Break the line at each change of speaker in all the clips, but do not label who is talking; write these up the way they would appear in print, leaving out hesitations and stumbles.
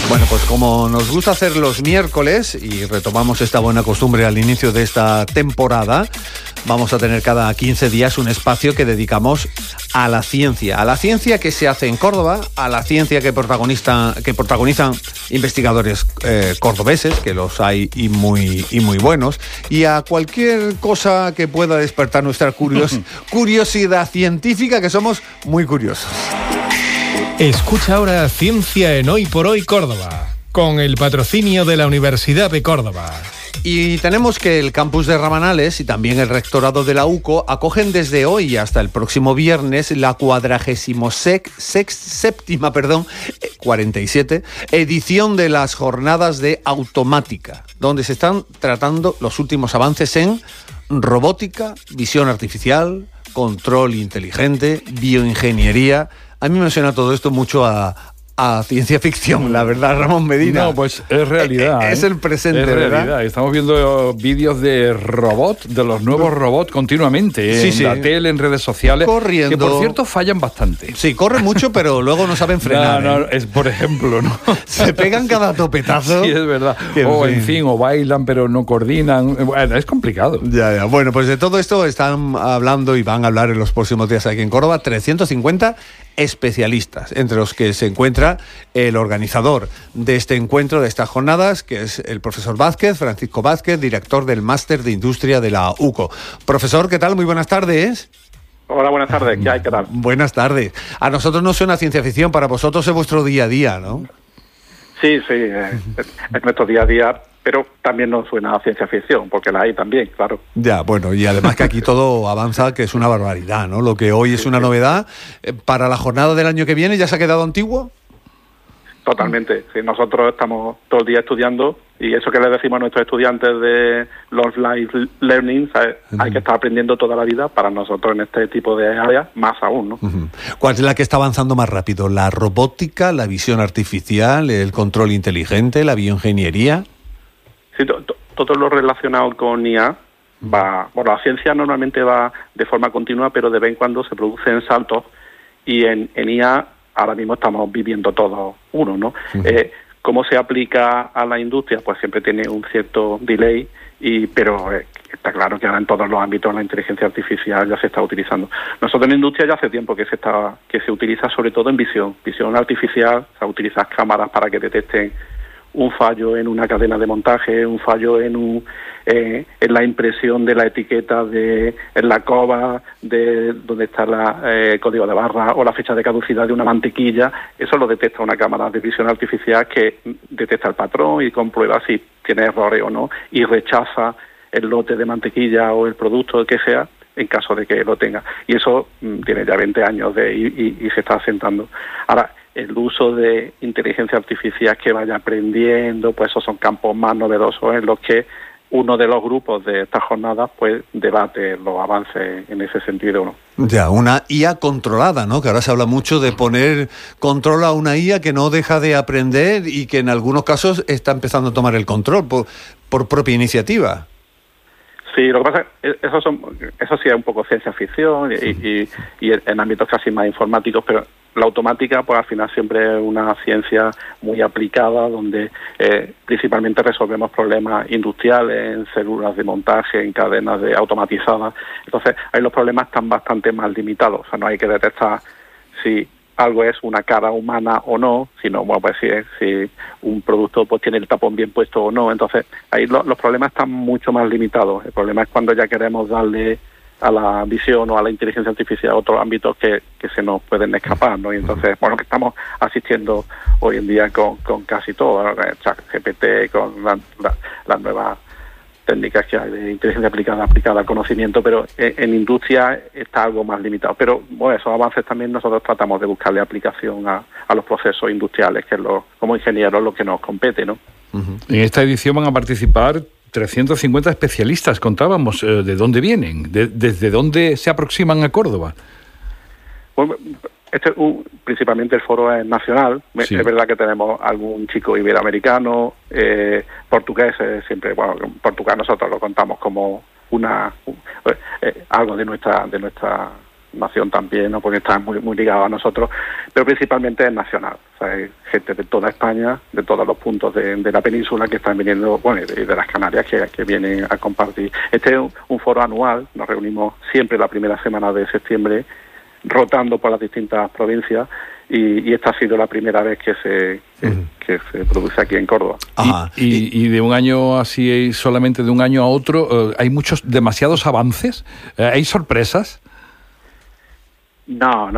Bueno, pues como nos gusta hacer los miércoles y retomamos esta buena costumbre al inicio de esta temporada, vamos a tener cada 15 días un espacio que dedicamos a la ciencia que se hace en Córdoba, a la ciencia que protagonizan investigadores cordobeses, que los hay y muy buenos, y a cualquier cosa que pueda despertar nuestra curiosidad científica, que somos muy curiosos.
Escucha ahora Ciencia en Hoy por Hoy Córdoba, con el patrocinio de la Universidad de Córdoba.
Y tenemos que el campus de Rabanales y también el rectorado de la UCO acogen desde hoy hasta el próximo viernes la 47 edición de las jornadas de automática, donde se están tratando los últimos avances en robótica, visión artificial, control inteligente, bioingeniería. A mí me suena todo esto mucho a ciencia ficción, la verdad, Ramón Medina.
No, pues es realidad.
Es el presente,
es realidad,
¿verdad?
Estamos viendo vídeos de robots, de los nuevos robots continuamente, en la tele, en redes sociales.
Corriendo.
Que, por cierto, fallan bastante.
Sí, corren mucho, pero luego no saben frenar.
No, es por ejemplo, ¿no?
Se pegan cada topetazo.
Sí, es verdad. O bailan, pero no coordinan. Bueno, es complicado.
Ya. Bueno, pues de todo esto están hablando y van a hablar en los próximos días aquí en Córdoba 350 especialistas, entre los que se encuentra el organizador de este encuentro, de estas jornadas, que es el profesor Vázquez, Francisco Vázquez, director del Máster de Industria de la UCO. Profesor, ¿qué tal? Muy buenas tardes.
Hola, buenas tardes. ¿Qué hay? ¿Qué tal?
Buenas tardes. A nosotros no suena ciencia ficción, para vosotros es vuestro día a día, ¿no?
Sí, es nuestro día a día, pero también nos suena a ciencia ficción, porque la hay también, claro.
Ya, bueno, y además que aquí todo avanza, que es una barbaridad, ¿no? Lo que hoy es una novedad, para la jornada del año que viene, ¿ya se ha quedado antiguo?
Totalmente. Sí, nosotros estamos todo el día estudiando, y eso que les decimos a nuestros estudiantes de los life learning, ¿sabes? Hay que estar aprendiendo toda la vida. Para nosotros en este tipo de áreas, más aún, ¿no?
¿Cuál es la que está avanzando más rápido? ¿La robótica, la visión artificial, el control inteligente, la bioingeniería?
Sí, todo lo relacionado con IA va... Bueno, la ciencia normalmente va de forma continua, pero de vez en cuando se producen saltos, y en IA ahora mismo estamos viviendo todos uno, ¿no? ¿Cómo se aplica a la industria? Pues siempre tiene un cierto delay, pero está claro que ahora en todos los ámbitos la inteligencia artificial ya se está utilizando. Nosotros en la industria ya hace tiempo que se utiliza, sobre todo en visión artificial. Se utilizan cámaras para que detecten un fallo en una cadena de montaje, un fallo en la impresión de la etiqueta en la cova de donde está el código de barra o la fecha de caducidad de una mantequilla. Eso lo detecta una cámara de visión artificial que detecta el patrón y comprueba si tiene errores o no, y rechaza el lote de mantequilla o el producto que sea en caso de que lo tenga. Y eso tiene ya 20 años y se está asentando. Ahora, el uso de inteligencia artificial que vaya aprendiendo, pues esos son campos más novedosos en los que uno de los grupos de estas jornadas pues debate los avances en ese sentido, ¿no?
Ya, una IA controlada, ¿no? Que ahora se habla mucho de poner control a una IA que no deja de aprender y que en algunos casos está empezando a tomar el control por propia iniciativa.
Sí, lo que pasa es que eso sí es un poco ciencia ficción y en ámbitos casi más informáticos, pero la automática pues al final siempre es una ciencia muy aplicada, donde principalmente resolvemos problemas industriales en células de montaje, en cadenas automatizadas. Entonces ahí los problemas están bastante más limitados. O sea, no hay que detectar si algo es una cara humana o no, sino bueno, pues si un producto pues tiene el tapón bien puesto o no. Entonces ahí los problemas están mucho más limitados. El problema es cuando ya queremos darle a la visión o a la inteligencia artificial otros ámbitos que se nos pueden escapar, ¿no? Y entonces, bueno, que estamos asistiendo hoy en día con casi todo, ¿no? ChatGPT, con las nuevas técnicas que hay de inteligencia aplicada al conocimiento, pero en industria está algo más limitado. Pero bueno, esos avances también nosotros tratamos de buscarle aplicación a los procesos industriales, que es como ingenieros lo que nos compete, ¿no?
En esta edición van a participar 350 especialistas, contábamos. ¿De dónde vienen? ¿Desde dónde se aproximan a Córdoba?
Bueno, principalmente el foro es nacional. Sí. Es verdad que tenemos algún chico iberoamericano, portugués, siempre, bueno, Portugal nosotros lo contamos como algo de nuestra nación también, ¿no? Porque está muy, muy ligado a nosotros, pero principalmente es nacional. O sea, hay gente de toda España, de todos los puntos de la península que están viniendo, bueno, y de las Canarias que vienen a compartir. Este es un foro anual, nos reunimos siempre la primera semana de septiembre, rotando por las distintas provincias, y esta ha sido la primera vez que se produce aquí en Córdoba.
Y de un año así, solamente de un año a otro, ¿hay demasiados avances? ¿Hay sorpresas?
No.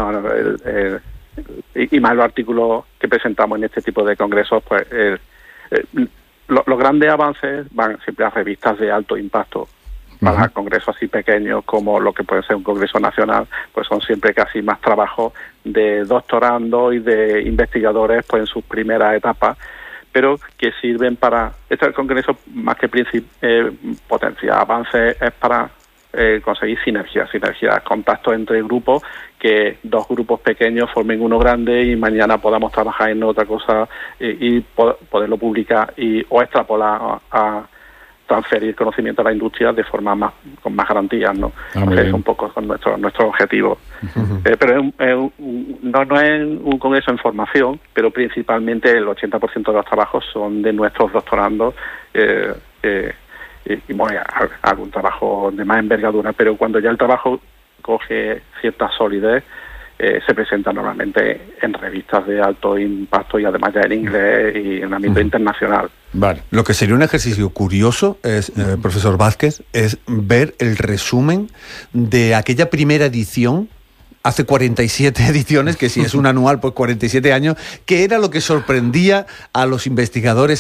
Y más los artículos que presentamos en este tipo de congresos, pues los grandes avances van siempre a revistas de alto impacto. Para congresos así pequeños como lo que puede ser un congreso nacional, pues son siempre casi más trabajos de doctorando y de investigadores pues en sus primeras etapas, pero que sirven para... Este congreso, más que potenciar avances, es para conseguir sinergias, contactos entre grupos, que dos grupos pequeños formen uno grande y mañana podamos trabajar en otra cosa y poderlo publicar o extrapolar a transferir conocimiento a la industria de forma con más garantías, ¿no? Es un poco con nuestro objetivo. Pero no es un congreso en formación, pero principalmente el 80% de los trabajos son de nuestros doctorandos, y bueno, algún trabajo de más envergadura, pero cuando ya el trabajo coge cierta solidez, se presenta normalmente en revistas de alto impacto y además ya en inglés y en ámbito internacional.
Vale. Lo que sería un ejercicio curioso, profesor Vázquez, es ver el resumen de aquella primera edición, hace 47 ediciones, que si es un anual, pues 47 años, que era lo que sorprendía a los investigadores